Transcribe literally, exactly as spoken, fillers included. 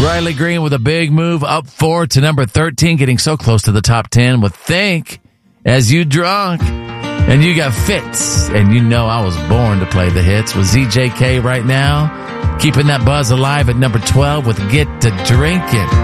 Riley Green with a big move up four to number thirteen, getting so close to the top ten with Think As You Drunk. And you got Fitz, and you know I was born to play the hits with Z J K right now, keeping that buzz alive at number twelve with Get to Drinking.